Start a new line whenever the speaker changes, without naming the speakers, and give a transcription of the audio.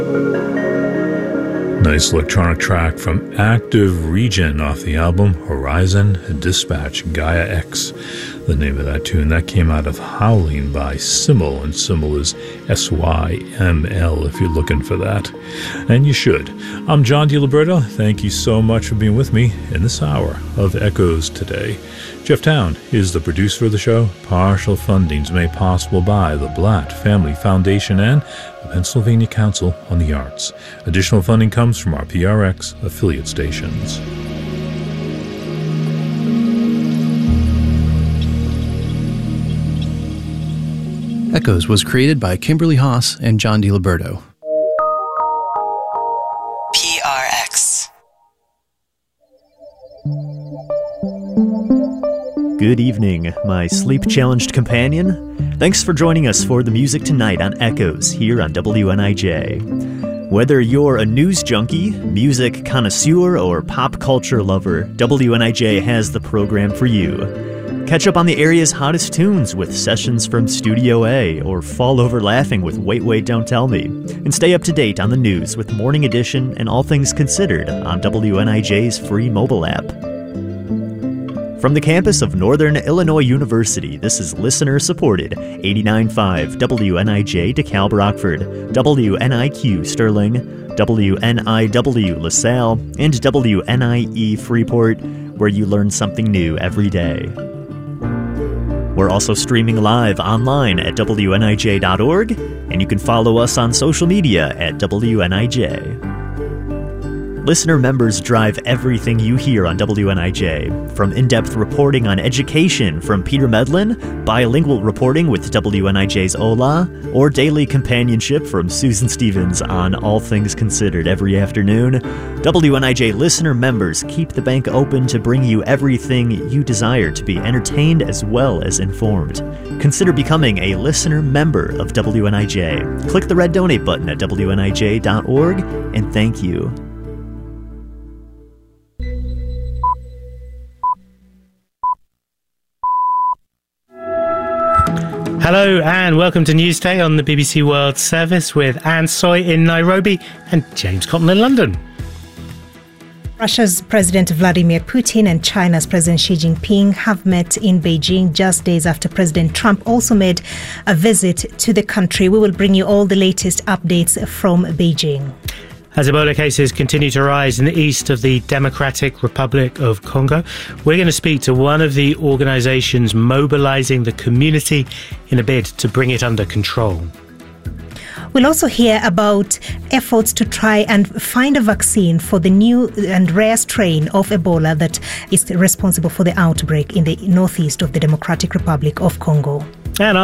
Nice electronic track from Active Region off the album Horizon Dispatch, Gaia X, the name of that tune. That came out of Howling by Symbol, and Symbol is SYML if you're looking for that. And you should. I'm John DiLiberto. Thank you so much for being with me in this hour of Echoes today. Jeff Town is the producer of the show. Partial funding is made possible by the Blatt Family Foundation and the Pennsylvania Council on the Arts. Additional funding comes from our PRX affiliate stations.
Echoes was created by Kimberly Haas and John DiLiberto.
PRX.
Good evening, my sleep-challenged companion. Thanks for joining us for the music tonight on Echoes here on WNIJ. Whether you're a news junkie, music connoisseur, or pop culture lover, WNIJ has the program for you. Catch up on the area's hottest tunes with sessions from Studio A, or fall over laughing with Wait, Wait, Don't Tell Me. And stay up to date on the news with Morning Edition and All Things Considered on WNIJ's free mobile app. From the campus of Northern Illinois University, this is listener-supported 89.5 WNIJ DeKalb Rockford, WNIQ Sterling, WNIW LaSalle, and WNIE Freeport, where you learn something new every day. We're also streaming live online at WNIJ.org, and you can follow us on social media at WNIJ. Listener members drive everything you hear on WNIJ, from in-depth reporting on education from Peter Medlin, bilingual reporting with WNIJ's Ola, or daily companionship from Susan Stevens on All Things Considered every afternoon. WNIJ listener members keep the bank open to bring you everything you desire to be entertained as well as informed. Consider becoming a listener member of WNIJ. Click the red donate button at WNIJ.org, and thank you.
Hello and welcome to Newsday on the BBC World Service with Anne Soy in Nairobi and James Cotton in London.
Russia's President Vladimir Putin and China's President Xi Jinping have met in Beijing just days after President Trump also made a visit to the country. We will bring you all the latest updates from Beijing.
As Ebola cases continue to rise in the east of the Democratic Republic of Congo, we're going to speak to one of the organisations mobilising the community in a bid to bring it under control.
We'll also hear about efforts to try and find a vaccine for the new and rare strain of Ebola that is responsible for the outbreak in the northeast of the Democratic Republic of Congo.
And